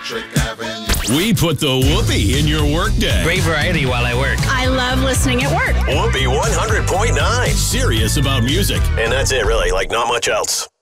Electric Avenue. We put the whoopee in your workday. Great variety while I work. I love listening at work. Whoopee 100.9. Serious about music. And that's it, really. Like, not much else.